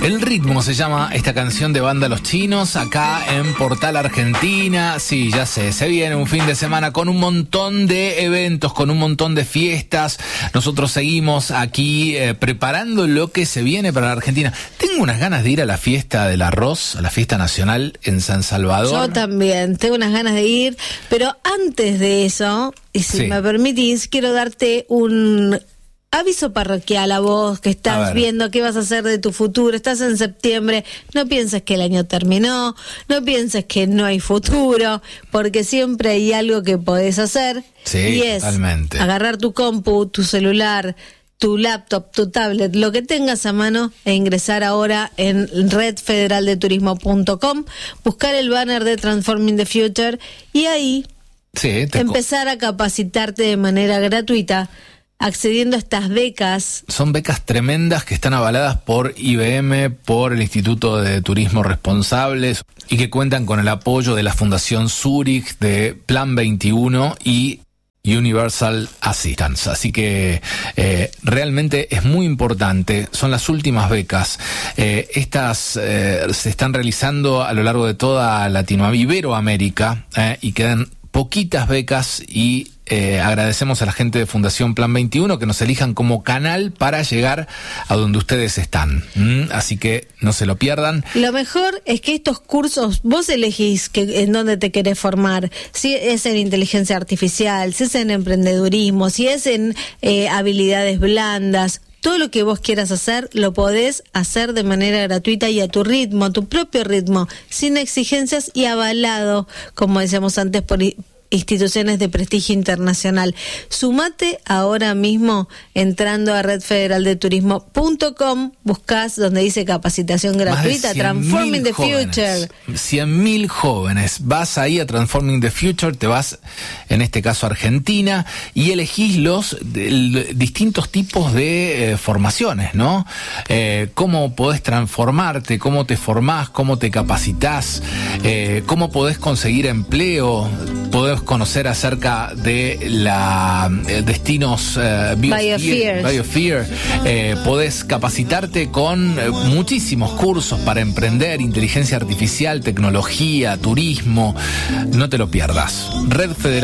El ritmo se llama esta canción de Banda Los Chinos, acá en Portal Argentina. Sí, ya sé, se viene un fin de semana con un montón de eventos, con un montón de fiestas. Nosotros seguimos aquí preparando lo que se viene para la Argentina. Tengo unas ganas de ir a la fiesta del arroz, a la fiesta nacional en San Salvador. Yo también, tengo unas ganas de ir, pero antes de eso, y si me permitís, quiero darte un aviso parroquial a vos que estás viendo qué vas a hacer de tu futuro. Estás en septiembre, no pienses que el año terminó, no pienses que no hay futuro, porque siempre hay algo que podés hacer. Sí, y es totalmente. Agarrar tu compu, tu celular, tu laptop, tu tablet, lo que tengas a mano, e ingresar ahora en redfederaldeturismo.com, buscar el banner de Transforming the Future y ahí empezar a capacitarte de manera gratuita, accediendo a estas becas. Son becas tremendas que están avaladas por IBM, por el Instituto de Turismo Responsables y que cuentan con el apoyo de la Fundación Zurich, de Plan 21 y Universal Assistance. Así que realmente es muy importante. Son las últimas becas. Estas se están realizando a lo largo de toda Iberoamérica y quedan poquitas becas y agradecemos a la gente de Fundación Plan 21 que nos elijan como canal para llegar a donde ustedes están. Así que no se lo pierdan. Lo mejor es que estos cursos vos elegís en dónde te querés formar. Si es en inteligencia artificial, si es en emprendedurismo, si es en habilidades blandas. Todo lo que vos quieras hacer, lo podés hacer de manera gratuita y a tu ritmo, a tu propio ritmo, sin exigencias y avalado, como decíamos antes, por instituciones de prestigio internacional. Sumate ahora mismo entrando a redfederaldeturismo.com, buscás donde dice capacitación gratuita, Transforming the Future. 100.000 jóvenes. Vas ahí a Transforming the Future, te vas, en este caso a Argentina, y elegís los distintos tipos de formaciones, ¿no? Cómo podés transformarte, cómo te formás, cómo te capacitás, cómo podés conseguir empleo, podés conocer acerca de destinos Biosphere. Podés capacitarte con muchísimos cursos para emprender, inteligencia artificial, tecnología, turismo. No te lo pierdas. Red Federal